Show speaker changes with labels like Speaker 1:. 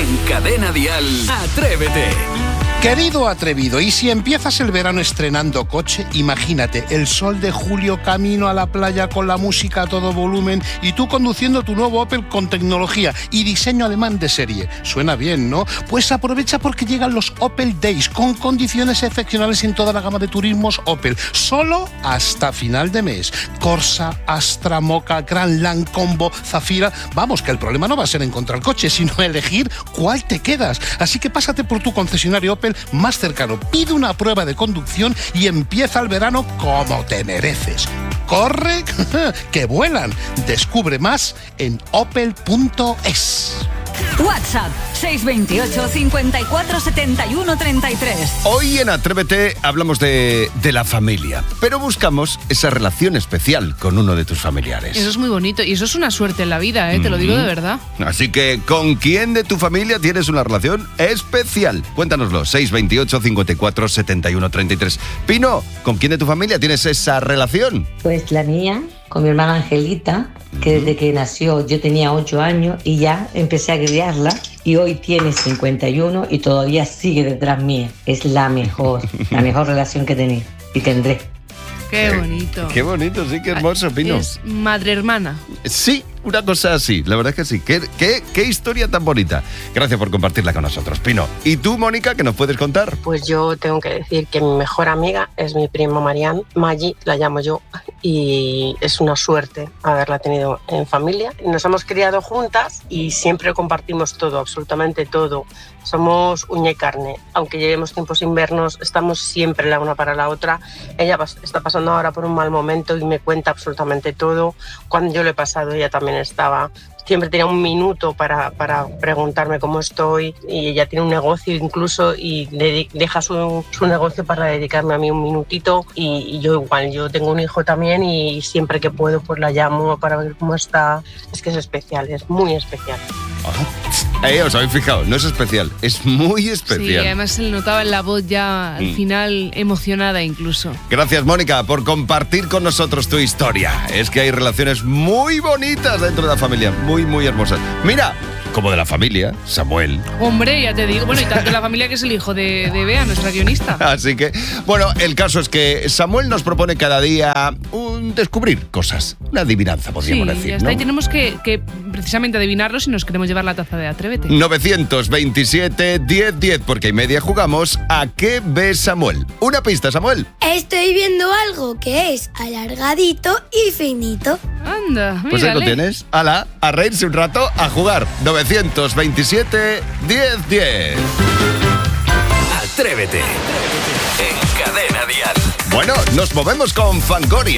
Speaker 1: En Cadena Dial, Atrévete.
Speaker 2: Querido atrevido, y si empiezas el verano estrenando coche, imagínate el sol de julio camino a la playa con la música a todo volumen y tú conduciendo tu nuevo Opel con tecnología y diseño alemán de serie. Suena bien, ¿no? Pues aprovecha porque llegan los Opel Days con condiciones excepcionales en toda la gama de turismos Opel, solo hasta final de mes. Corsa, Astra, Mocha, Grand Land, Combo, Zafira. Vamos, que el problema no va a ser encontrar coche, sino elegir cuál te quedas. Así que pásate por tu concesionario Opel más cercano, pide una prueba de conducción y empieza el verano como te mereces. ¡Corre! ¡Que vuelan! Descubre más en opel.es.
Speaker 3: WhatsApp 628 54 71 33.
Speaker 4: Hoy en Atrévete hablamos de la familia, pero buscamos esa relación especial con uno de tus familiares.
Speaker 5: Eso es muy bonito y eso es una suerte en la vida, te lo digo de verdad.
Speaker 4: Así que, ¿con quién de tu familia tienes una relación especial? Cuéntanoslo, 628 54 71 33. Pino, ¿con quién de tu familia tienes esa relación?
Speaker 6: Pues la mía, con mi hermana Angelita, que desde que nació yo tenía 8 años y ya empecé a criarla y hoy tiene 51 y todavía sigue detrás mía. Es la mejor relación que tenía y tendré.
Speaker 5: Qué bonito.
Speaker 4: Qué bonito, sí, qué hermoso, Pino.
Speaker 5: Es madre-hermana.
Speaker 4: Sí, una cosa así, la verdad es que sí. ¿Qué historia tan bonita? Gracias por compartirla con nosotros, Pino. ¿Y tú, Mónica, qué nos puedes contar?
Speaker 7: Pues yo tengo que decir que mi mejor amiga es mi prima Marianne, Maggi, la llamo yo, y es una suerte haberla tenido en familia. Nos hemos criado juntas y siempre compartimos todo, absolutamente todo. Somos uña y carne. Aunque llevemos tiempo sin vernos, estamos siempre la una para la otra. Ella está pasando ahora por un mal momento y me cuenta absolutamente todo. Cuando yo lo he pasado, ella también estaba. Siempre tenía un minuto para preguntarme cómo estoy, y ella tiene un negocio incluso y deja su negocio para dedicarme a mí un minutito, y yo igual, yo tengo un hijo también y siempre que puedo pues la llamo para ver cómo está. Es que es especial, es muy especial.
Speaker 4: Os habéis fijado, no es especial, es muy especial.
Speaker 5: Sí, además se le notaba en la voz ya al final emocionada incluso.
Speaker 4: Gracias, Mónica, por compartir con nosotros tu historia. Es que hay relaciones muy bonitas dentro de la familia, muy, muy hermosas. Mira, como de la familia, Samuel.
Speaker 5: Hombre, ya te digo, bueno, y tanto de la familia que es el hijo de Bea, nuestra guionista.
Speaker 4: Así que, bueno, el caso es que Samuel nos propone cada día descubrir cosas, una adivinanza, podríamos decir.
Speaker 5: Ya está,
Speaker 4: ¿no?
Speaker 5: y tenemos que precisamente adivinarlo si nos queremos llevar la taza de Atrévete.
Speaker 4: 927 1010, porque y media jugamos a ¿qué ve Samuel? Una pista, Samuel.
Speaker 8: Estoy viendo algo que es alargadito y finito.
Speaker 5: Anda,
Speaker 4: Pues ahí lo
Speaker 5: mírale.
Speaker 4: tienes. Hala, a reírse un rato, a jugar. 927 1010.
Speaker 1: Atrévete. En Cadena Dial.
Speaker 4: Bueno, nos movemos con Fangoria.